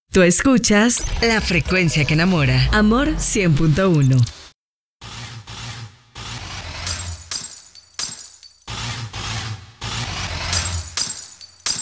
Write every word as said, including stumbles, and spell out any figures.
Tú escuchas La Frecuencia que Enamora. Amor cien punto uno.